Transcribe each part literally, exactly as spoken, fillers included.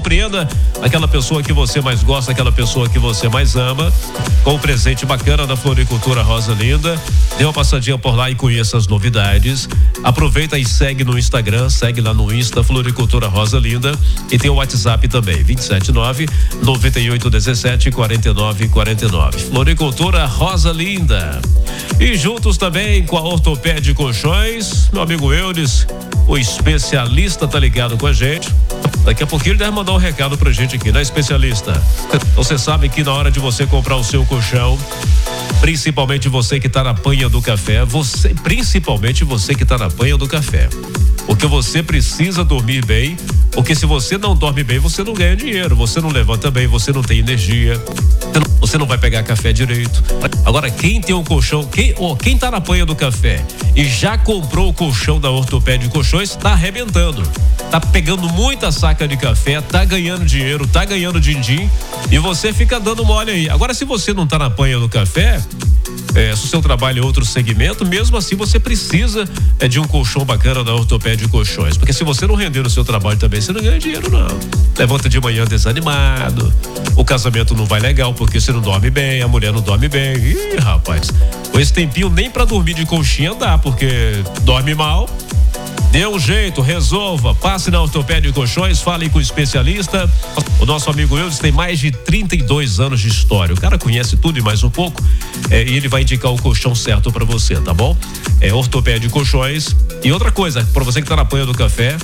Surpreenda aquela pessoa que você mais gosta, aquela pessoa que você mais ama, com um presente bacana da Floricultura Rosa Linda. Dê uma passadinha por lá e conheça as novidades. Aproveita e segue no Instagram, segue lá no Insta Floricultura Rosa Linda, e tem o WhatsApp também, vinte e sete nove, noventa e oito dezessete, quarenta e nove quarenta e nove. Floricultura Rosa Linda. E juntos também com a Ortopédia Colchões, meu amigo Eudes, o especialista, tá ligado com a gente. Daqui a pouquinho ele deve mandar um recado pra gente aqui, né, especialista? Você sabe que na hora de você comprar o seu colchão, principalmente você que tá na panha do café, você, principalmente você que tá na panha do café, porque você precisa dormir bem, porque se você não dorme bem, você não ganha dinheiro, você não levanta bem, você não tem energia, você não, você não vai pegar café direito. Agora, quem tem um colchão, quem, oh, quem tá na panha do café e já comprou o colchão da Ortopédia Colchões, tá arrebentando, tá pegando muita saca de café, tá ganhando dinheiro, tá ganhando din-din, e você fica dando mole aí. Agora, se você não tá na panha do café, É, se o seu trabalho é outro segmento, mesmo assim você precisa é, de um colchão bacana da Ortopédia Colchões, porque se você não render no seu trabalho também, você não ganha dinheiro não. Levanta de manhã desanimado, o casamento não vai legal porque você não dorme bem, a mulher não dorme bem. Ih, rapaz, com esse tempinho nem pra dormir de conchinha dá, porque dorme mal. Dê um jeito, resolva, passe na Ortopédia Colchões, fale com o especialista. O nosso amigo Eudes tem mais de trinta e dois anos de história. O cara conhece tudo e mais um pouco, é, e ele vai indicar o colchão certo pra você, tá bom? É Ortopédia Colchões. E outra coisa, pra você que tá na panha do café,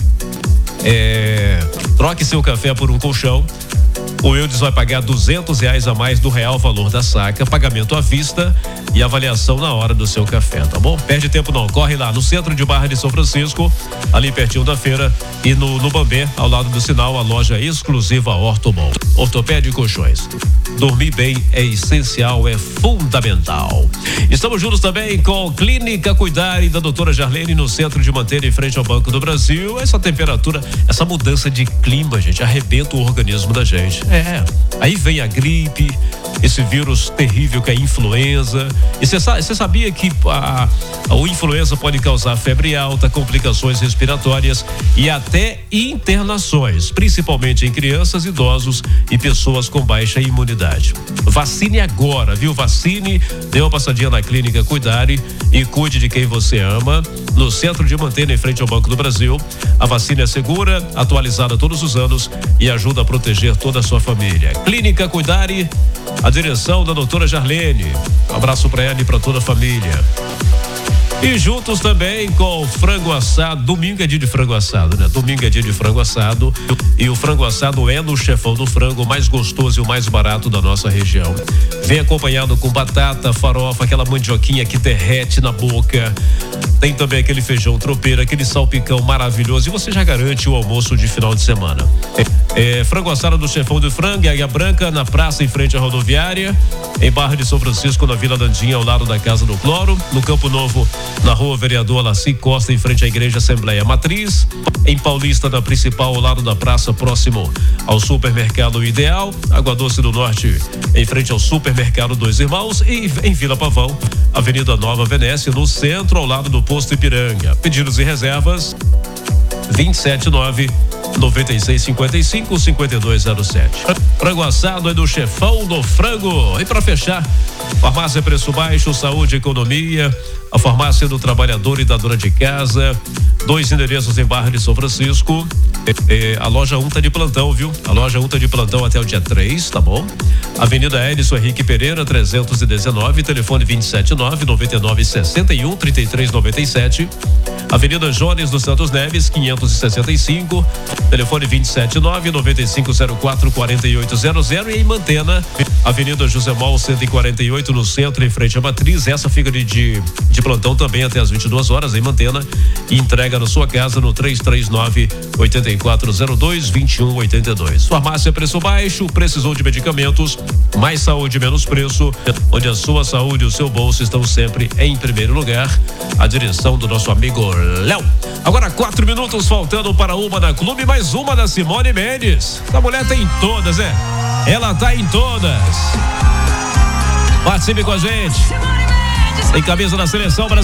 é, troque seu café por um colchão. O Eudes vai pagar duzentos reais a mais do real valor da saca, pagamento à vista e avaliação na hora do seu café, tá bom? Perde tempo não, corre lá no centro de Barra de São Francisco, ali pertinho da feira, e no, no Bambê, ao lado do sinal, a loja exclusiva Ortobon. Ortopédia Colchões. Dormir bem é essencial, é fundamental. Estamos juntos também com Clínica Cuidar da doutora Jarlene, no centro de Manter, em frente ao Banco do Brasil. Essa temperatura, essa mudança de clima, gente, arrebenta o organismo da gente. É, aí vem a gripe, esse vírus terrível que é a influenza. E você sabia que a, a, o influenza pode causar febre alta, complicações respiratórias e até internações, principalmente em crianças, idosos e pessoas com baixa imunidade. Vacine agora, viu? Vacine, dê uma passadinha na Clínica Cuidare e cuide de quem você ama, no centro de Manter, em frente ao Banco do Brasil. A vacina é segura, atualizada todos os anos e ajuda a proteger toda a sua família. Clínica Cuidare, a direção da doutora Jarlene. Um abraço para ela e para toda a família. E juntos também com o frango assado. Domingo é dia de frango assado, né? Domingo é dia de frango assado. E o frango assado é no Chefão do Frango, o mais gostoso e o mais barato da nossa região. Vem acompanhado com batata, farofa, aquela mandioquinha que derrete na boca. Tem também aquele feijão tropeiro, aquele salpicão maravilhoso. E você já garante o almoço de final de semana. É, frango assado do Chefão do Frango, Águia Branca, na praça em frente à rodoviária, em Barra de São Francisco, na Vila Dandinha, ao lado da Casa do Cloro, no Campo Novo, na Rua Vereador Laci Costa, em frente à Igreja Assembleia Matriz, em Paulista, na Principal, ao lado da praça, próximo ao Supermercado Ideal, Água Doce do Norte, em frente ao Supermercado Dois Irmãos, e em Vila Pavão, Avenida Nova Venécia, no centro, ao lado do Posto Ipiranga. Pedidos e reservas vinte e sete nove, noventa e seis, cinquenta e cinco, cinquenta e dois zero sete. Frango assado é do Chefão do Frango. E para fechar, farmácia Preço Baixo, saúde e economia, a farmácia do trabalhador e da dona de casa, dois endereços em Barra de São Francisco. É, é, a loja um tá de plantão, viu? A loja um tá de plantão até o dia três, tá bom? Avenida Edson Henrique Pereira, trezentos e dezenove, telefone vinte e sete nove, noventa e nove, sessenta e um, trinta e três, noventa e sete. Avenida Jones dos Santos Neves, quinhentos e sessenta e cinco, telefone vinte e sete nove, noventa e cinco zero quatro, quarenta e oito zero zero. E em Mantena, Avenida José Mol, cento e quarenta e oito, no centro, em frente à Matriz. Essa fica de, de, de plantão também até as vinte e duas horas em Mantena, e entrega na sua casa no três três nove, oito quatro zero dois, dois um oito dois. Farmácia Preço Baixo, precisou de medicamentos, mais saúde, menos preço, onde a sua saúde e o seu bolso estão sempre em primeiro lugar. A direção do nosso amigo Léo. Agora quatro minutos faltando para uma da Clube, mais uma da Simone Mendes. A mulher tem todas, é? Ela tá em todas. Participe com a gente. Tem camisa da seleção brasileira.